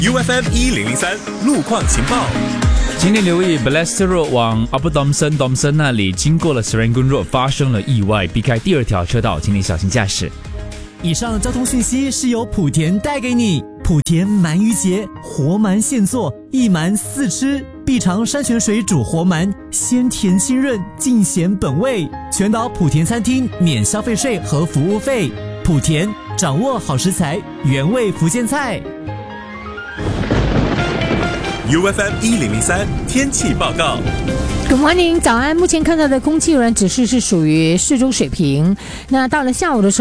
UFM 1003路况情报。 请你留意 Balestier Road 往 Upper Thomson 那里，经过了 Serangoon Road 发生了意外，避开第2条车道，请你小心驾驶。 以上交通讯息是由莆田带给你。莆田鳗鱼节，活鳗现做，一鳗4吃，必尝山泉水煮活鳗，鲜甜清润，尽显本味。全岛莆田餐厅免消费税和服务费。莆田掌握好食材，原味福建菜。 UFM 1003天气报告。 Good morning， 早安。目前看到的空气污染指数是属于适中水平。那到了下午的时候